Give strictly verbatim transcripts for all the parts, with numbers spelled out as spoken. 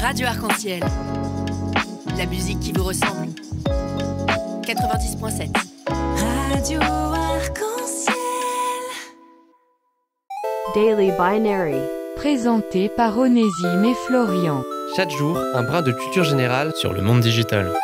Radio Arc-en-Ciel. La musique qui vous ressemble. quatre-vingt-dix virgule sept. Radio Arc-en-Ciel. Daily Binary. Présenté par Onésime et Florian. Chaque jour, un brin de culture générale sur le monde digital.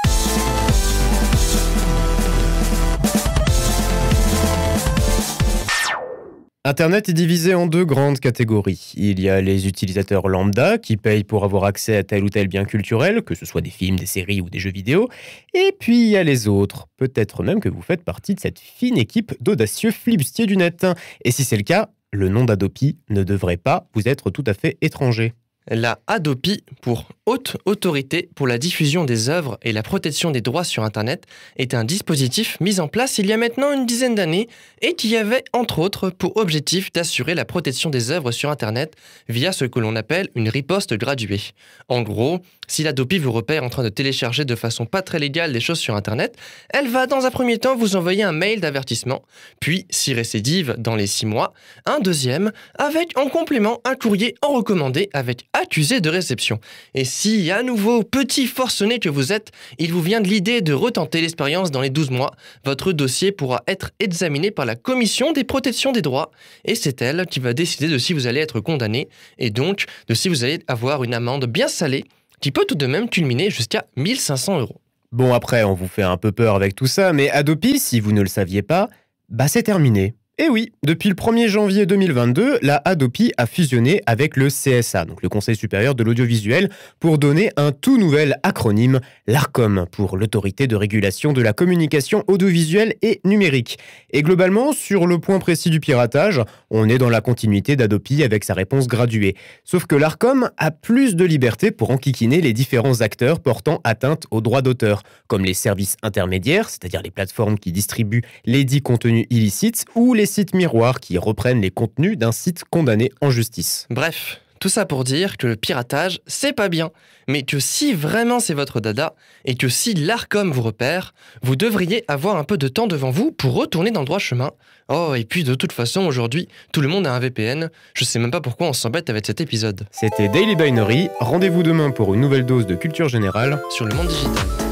Internet est divisé en deux grandes catégories. Il y a les utilisateurs lambda qui payent pour avoir accès à tel ou tel bien culturel, que ce soit des films, des séries ou des jeux vidéo. Et puis il y a les autres. Peut-être même que vous faites partie de cette fine équipe d'audacieux flibustiers du net. Et si c'est le cas, le nom d'Adopi ne devrait pas vous être tout à fait étranger. La Hadopi, pour Haute Autorité pour la diffusion des œuvres et la protection des droits sur Internet, est un dispositif mis en place il y a maintenant une dizaine d'années et qui avait entre autres pour objectif d'assurer la protection des œuvres sur Internet via ce que l'on appelle une riposte graduée. En gros, si l'Hadopi vous repère en train de télécharger de façon pas très légale des choses sur Internet, elle va dans un premier temps vous envoyer un mail d'avertissement, puis, si récidive dans les six mois, un deuxième, avec en complément un courrier en recommandé avec accusé de réception. Et si, à nouveau, petit forcené que vous êtes, il vous vient de l'idée de retenter l'expérience dans les douze mois, votre dossier pourra être examiné par la Commission des protections des droits, et c'est elle qui va décider de si vous allez être condamné, et donc de si vous allez avoir une amende bien salée, qui peut tout de même culminer jusqu'à mille cinq cents euros. Bon, après, on vous fait un peu peur avec tout ça, mais Hadopi, si vous ne le saviez pas, bah c'est terminé. Et oui, depuis le premier janvier deux mille vingt-deux, la Hadopi a fusionné avec le C S A, donc le Conseil supérieur de l'audiovisuel, pour donner un tout nouvel acronyme, l'ARCOM, pour l'autorité de régulation de la communication audiovisuelle et numérique. Et globalement, sur le point précis du piratage, on est dans la continuité d'Hadopi avec sa réponse graduée. Sauf que l'ARCOM a plus de liberté pour enquiquiner les différents acteurs portant atteinte aux droits d'auteur, comme les services intermédiaires, c'est-à-dire les plateformes qui distribuent les dits contenus illicites, ou les sites miroirs qui reprennent les contenus d'un site condamné en justice. Bref, tout ça pour dire que le piratage, c'est pas bien, mais que si vraiment c'est votre dada, et que si l'ARCOM vous repère, vous devriez avoir un peu de temps devant vous pour retourner dans le droit chemin. Oh, et puis de toute façon, aujourd'hui, tout le monde a un V P N, je sais même pas pourquoi on s'embête avec cet épisode. C'était Daily Binary, rendez-vous demain pour une nouvelle dose de culture générale sur le monde digital.